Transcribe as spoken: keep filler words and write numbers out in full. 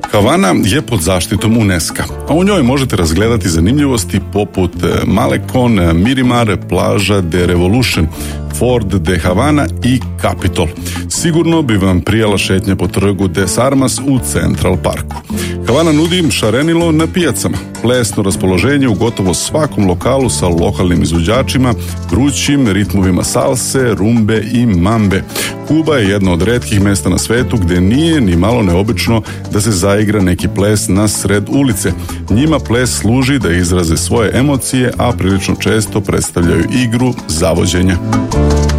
Havana je pod zaštitom UNESCO, a u njoj možete razgledati zanimljivosti poput Malecon, Miramar, plaža de Revolution, Ford de Havana i Capitol. Sigurno bi vam prijala šetnja po trgu Des Armas u Central Parku. Havana nudi šarenilo na pijacama, plesno raspoloženje u gotovo svakom lokalu sa lokalnim izvođačima, vrućim ritmovima salse, rumbe i mambe. Kuba je jedno od retkih mesta na svetu gdje nije ni malo neobično da se zaigra neki ples na sred ulice. Njima ples služi da izraze svoje emocije, a prilično često predstavljaju igru zavođenja.